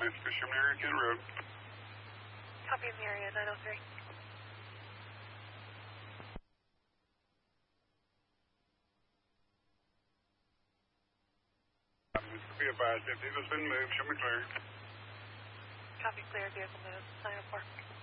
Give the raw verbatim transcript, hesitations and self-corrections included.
Mexico, Sherman area, Ken Road. Copy in the area, nine oh three. Be advised, if vehicle's been moved, show me clear. Copy, clear, vehicle moved, nine oh four.